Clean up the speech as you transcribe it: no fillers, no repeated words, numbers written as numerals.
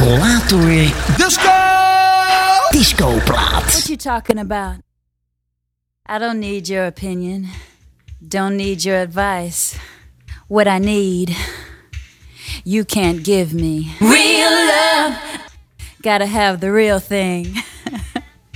Rollator discoplaat. What you talking about? I don't need your opinion. Don't need your advice. What I need, you can't give me. Real love. Gotta have the real thing.